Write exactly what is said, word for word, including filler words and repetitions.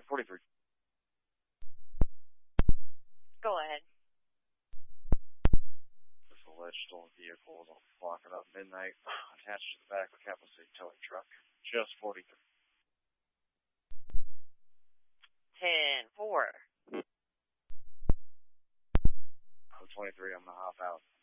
forty-three. Go ahead. This alleged stolen vehicle was on block at midnight, attached to the back of a Capital City towing truck. Just forty-three. ten four. I'm twenty-three. I'm going to hop out.